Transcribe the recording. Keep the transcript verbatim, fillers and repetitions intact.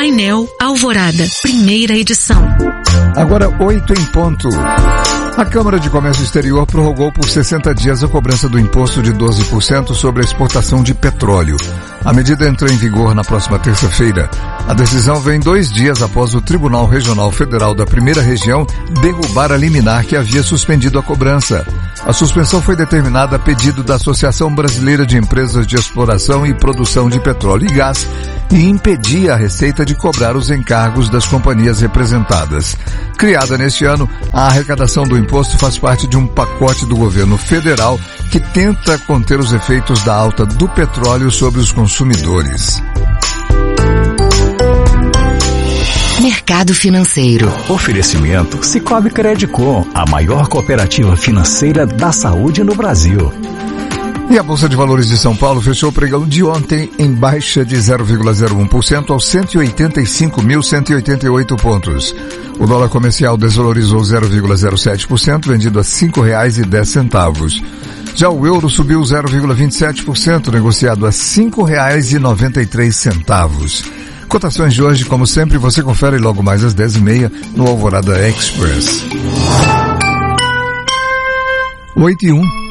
Painel Alvorada, primeira edição. Agora oito em ponto. A Câmara de Comércio Exterior prorrogou por sessenta dias a cobrança do imposto de doze por cento sobre a exportação de petróleo. A medida entrou em vigor na próxima terça-feira. A decisão vem dois dias após o Tribunal Regional Federal da Primeira Região derrubar a liminar que havia suspendido a cobrança. A suspensão foi determinada a pedido da Associação Brasileira de Empresas de Exploração e Produção de Petróleo e Gás e impedia a Receita de cobrar os encargos das companhias representadas. Criada neste ano, a arrecadação do imposto faz parte de um pacote do governo federal que tenta conter os efeitos da alta do petróleo sobre os consumidores. Mercado Financeiro. Oferecimento Sicoob Credicom, a maior cooperativa financeira da saúde no Brasil. E a Bolsa de Valores de São Paulo fechou o pregão de ontem em baixa de zero vírgula zero um por cento aos cento e oitenta e cinco mil cento e oitenta e oito pontos. O dólar comercial desvalorizou zero vírgula zero sete por cento, vendido a cinco reais e dez centavos. Já o euro subiu zero vírgula vinte e sete por cento, negociado a cinco reais e noventa e três centavos. Cotações de hoje, como sempre, você confere logo mais às dez e meia no Alvorada Express. oito e um.